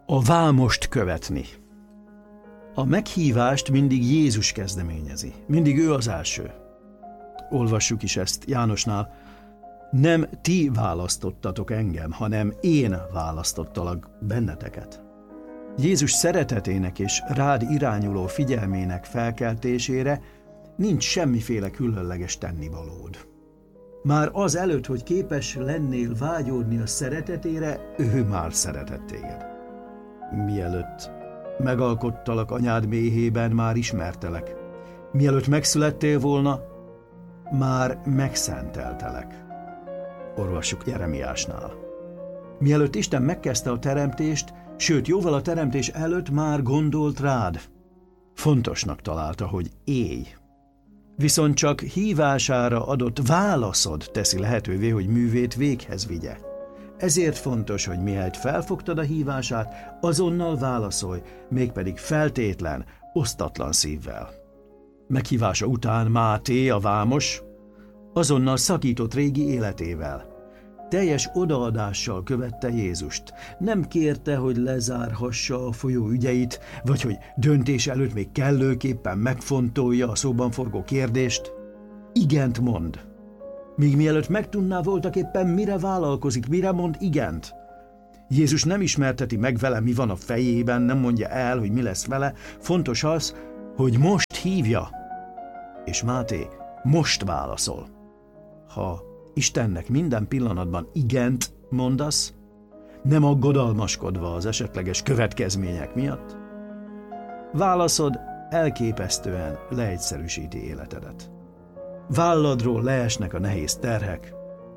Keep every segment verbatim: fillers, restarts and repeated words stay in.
A vámost követni. A meghívást mindig Jézus kezdeményezi. Mindig ő az első. Olvassuk is ezt Jánosnál. Nem ti választottatok engem, hanem én választottalak benneteket. Jézus szeretetének és rád irányuló figyelmének felkeltésére nincs semmiféle különleges tennivalód. Már az előtt, hogy képes lennél vágyódni a szeretetére, ő már szeretett téged. Mielőtt megalkottalak anyád méhében, már ismertelek. Mielőtt megszülettél volna, már megszenteltelek. Olvassuk Jeremiásnál. Mielőtt Isten megkezdte a teremtést, sőt, jóval a teremtés előtt már gondolt rád. Fontosnak találta, hogy élj. Viszont csak hívására adott válaszod teszi lehetővé, hogy művét véghez vigye. Ezért fontos, hogy mihelyt felfogtad a hívását, azonnal válaszolj, mégpedig feltétlen, osztatlan szívvel. Meghívása után Máté, a vámos, azonnal szakított régi életével. Teljes odaadással követte Jézust. Nem kérte, hogy lezárhassa a folyó ügyeit, vagy hogy döntés előtt még kellőképpen megfontolja a szóban forgó kérdést. Igent mond. Míg mielőtt megtudná voltak éppen, mire vállalkozik, mire mond igent. Jézus nem ismerteti meg vele, mi van a fejében, nem mondja el, hogy mi lesz vele. Fontos az, hogy most hívja. És Máté most válaszol. Ha Istennek minden pillanatban igent mondasz, nem aggodalmaskodva az esetleges következmények miatt, válaszod elképesztően leegyszerűsíti életedet. Válladról leesnek a nehéz terhek.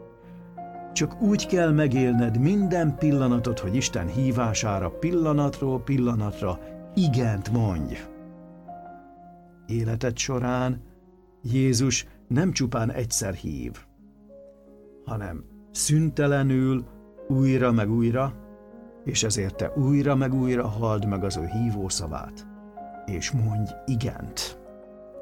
Csak úgy kell megélned minden pillanatot, hogy Isten hívására pillanatról pillanatra igent mondj. Életed során Jézus nem csupán egyszer hív, hanem szüntelenül, újra meg újra, és ezért te újra meg újra halld meg az ő hívó szavát, és mondj igent.